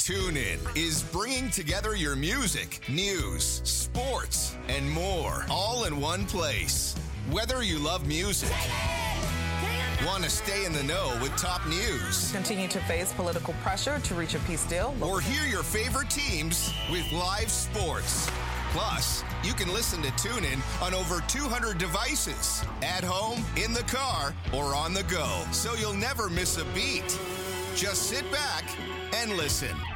TuneIn is bringing together your music, news, sports, and more all in one place. Whether you love music, want to stay in the know with top news, continue to face political pressure to reach a peace deal, or hear your favorite teams with live sports. Plus, you can listen to TuneIn on over 200 devices, at home, in the car, or on the go, so you'll never miss a beat. Just sit back and listen.